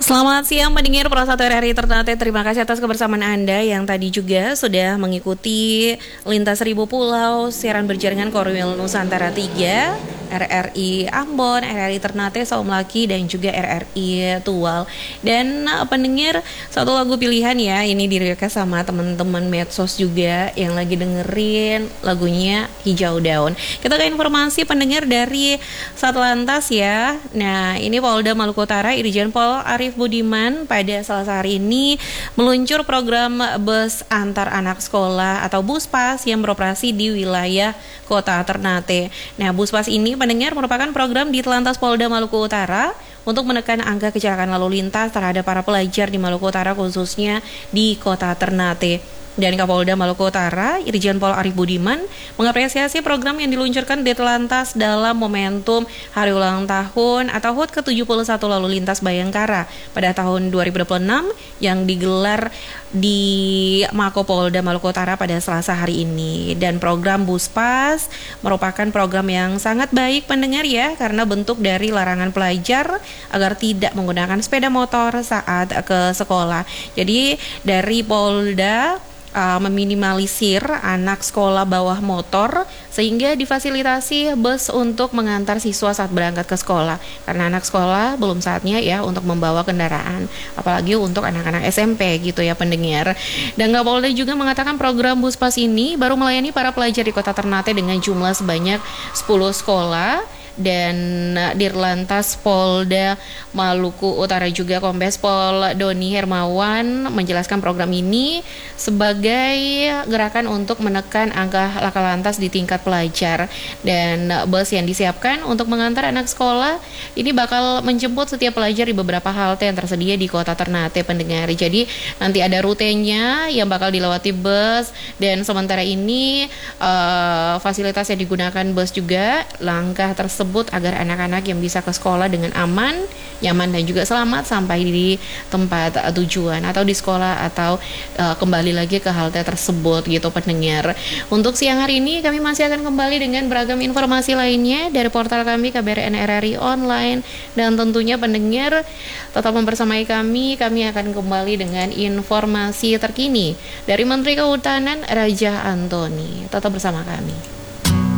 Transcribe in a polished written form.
Selamat siang pendengar Prasatu RRI Ternate. Terima kasih atas kebersamaan Anda yang tadi juga sudah mengikuti Lintas Seribu Pulau, siaran berjaringan Korwil Nusantara 3, RRI Ambon, RRI Ternate, Saumlaki, dan juga RRI Tual. Dan pendengar, satu lagu pilihan ya, ini di-request sama teman-teman medsos juga yang lagi dengerin lagunya Hijau Daun. Kita ke informasi pendengar dari Satlantas ya. Nah, ini Polda Maluku Utara, Irjen Pol Arif Budiman pada Selasa hari ini meluncur program bus antar anak sekolah atau Buspas yang beroperasi di wilayah Kota Ternate. Nah, Buspas ini pendengar merupakan program di Telantas Polda Maluku Utara untuk menekan angka kecelakaan lalu lintas terhadap para pelajar di Maluku Utara khususnya di Kota Ternate. Dan Kapolda Maluku Utara, Irjen Pol Arif Budiman, mengapresiasi program yang diluncurkan di Telantas dalam momentum Hari Ulang Tahun atau HUT ke-71 Lalu Lintas Bayangkara pada tahun 2026 yang digelar di Mako Polda Maluku Utara pada Selasa hari ini. Dan program Buspas merupakan program yang sangat baik pendengar ya, karena bentuk dari larangan pelajar agar tidak menggunakan sepeda motor saat ke sekolah. Jadi dari Polda meminimalisir anak sekolah bawah motor sehingga difasilitasi bus untuk mengantar siswa saat berangkat ke sekolah, karena anak sekolah belum saatnya ya untuk membawa kendaraan, apalagi untuk anak-anak SMP gitu ya pendengar. Dan Kapolda juga mengatakan program Buspas ini baru melayani para pelajar di Kota Ternate dengan jumlah sebanyak 10 sekolah. Dan Dirlantas Polda Maluku Utara juga Kombes Pol Doni Hermawan menjelaskan program ini sebagai gerakan untuk menekan angka laka lantas di tingkat pelajar. Dan bus yang disiapkan untuk mengantar anak sekolah ini bakal menjemput setiap pelajar di beberapa halte yang tersedia di Kota Ternate pendengar. Jadi nanti ada rutenya yang bakal dilewati bus, dan sementara ini fasilitas yang digunakan bus juga langkah tersebut agar anak-anak yang bisa ke sekolah dengan aman, nyaman, dan juga selamat sampai di tempat tujuan atau di sekolah atau kembali lagi ke halte tersebut gitu pendengar. Untuk siang hari ini kami masih akan kembali dengan beragam informasi lainnya dari portal kami KBRN RRI Online, dan tentunya pendengar tetap membersamai kami akan kembali dengan informasi terkini dari Menteri Kehutanan Raja Antoni. Tetap bersama kami.